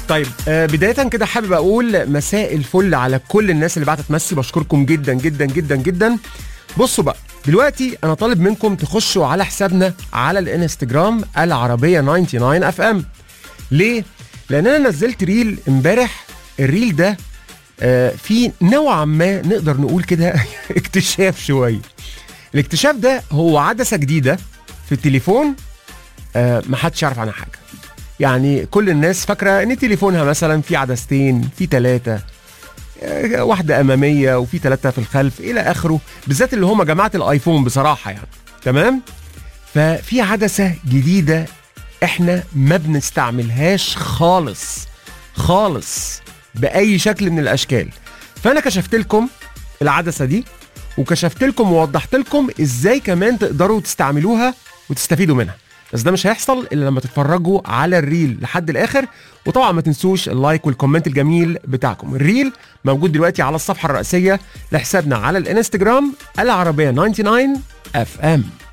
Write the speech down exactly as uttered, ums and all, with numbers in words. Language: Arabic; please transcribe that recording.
طيب آه بدايه كده حابب اقول مساء الفل على كل الناس اللي بعتت تمسي، بشكركم جدا جدا جدا جدا. بصوا بقى دلوقتي انا طالب منكم تخشوا على حسابنا على الانستجرام العربيه تسعة وتسعين اف ام. ليه؟ لان انا نزلت ريل امبارح. الريل ده آه في نوعا ما نقدر نقول كده اكتشاف شويه. الاكتشاف ده هو عدسه جديده في التليفون، آه ما حدش يعرف عنها حاجه. يعني كل الناس فاكره ان تليفونها مثلا في عدستين، في ثلاثه، آه واحده اماميه وفي ثلاثه في الخلف الى اخره، بالذات اللي هم جماعه الايفون بصراحه يعني. تمام؟ ففي عدسه جديده احنا ما بنستعملهاش خالص خالص باي شكل من الاشكال. فانا كشفت لكم العدسه دي وكشفت لكم ووضحت لكم ازاي كمان تقدروا تستعملوها وتستفيدوا منها. بس ده مش هيحصل الا لما تتفرجوا على الريل لحد الاخر. وطبعا ما تنسوش اللايك والكومنت الجميل بتاعكم. الريل موجود دلوقتي على الصفحه الرئيسيه لحسابنا على الانستجرام العربيه تسعة وتسعين اف ام.